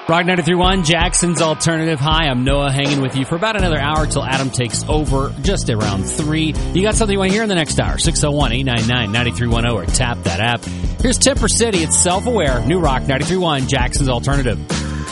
Rock 93.1, Jackson's Alternative. Hi, I'm Noah, hanging with you for about another hour till Adam takes over, just around 3. You got something you want to hear in the next hour? 601-899-9310 or tap that app. Here's Tipper City. It's Self-Aware. New Rock 93.1, Jackson's Alternative.